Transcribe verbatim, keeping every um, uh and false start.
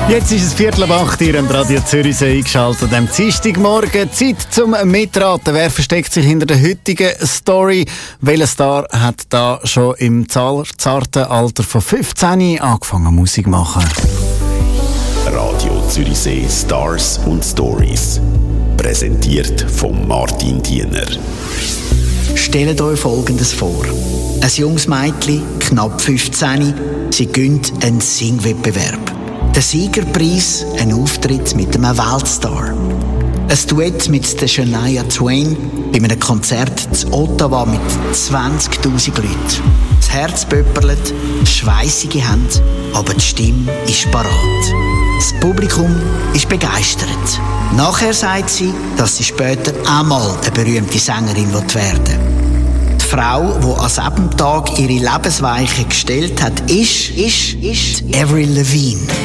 Jetzt ist es Viertel ab acht, ihr am Radio Zürichsee eingeschaltet. Am Dienstagmorgen Zeit zum Mitraten. Wer versteckt sich hinter der heutigen Story? Welcher Star hat da schon im zarten Alter von fünfzehn angefangen Musik zu machen? Radio Zürichsee Stars und Stories. Präsentiert von Martin Diener. Stellt euch Folgendes vor. Ein junges Mädchen, knapp fünfzehn, sie gönnt einen Singwettbewerb. Der Siegerpreis, ein Auftritt mit einem Weltstar. Ein Duett mit der Shania Twain bei einem Konzert in Ottawa mit zwanzigtausend Leuten. Das Herz pöpperlet, schweissige Hände, aber die Stimme ist parat. Das Publikum ist begeistert. Nachher sagt sie, dass sie später einmal eine berühmte Sängerin werden will. Die Frau, die an diesem Tag ihre Lebensweiche gestellt hat, ist, ist, ist Avril Lavigne.